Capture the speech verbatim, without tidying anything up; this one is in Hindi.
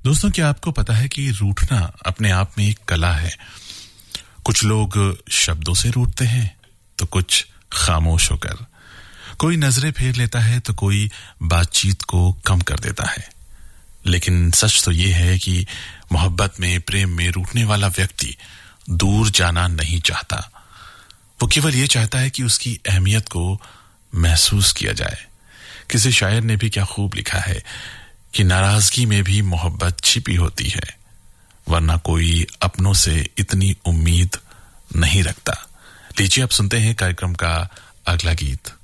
दोस्तों, क्या आपको पता है कि रूठना अपने आप में एक कला है। कुछ लोग शब्दों से रूठते हैं तो कुछ खामोश होकर। कोई नजरें फेर लेता है तो कोई बातचीत को कम कर देता है। लेकिन सच तो ये है कि मोहब्बत में, प्रेम में रूठने वाला व्यक्ति दूर जाना नहीं चाहता। वो केवल ये चाहता है कि उसकी अहमियत को महसूस किया जाए। किसी शायर ने भी क्या खूब लिखा है कि नाराजगी में भी मोहब्बत छिपी होती है, वरना कोई अपनों से इतनी उम्मीद नहीं रखता। लीजिए अब सुनते हैं कार्यक्रम का अगला गीत।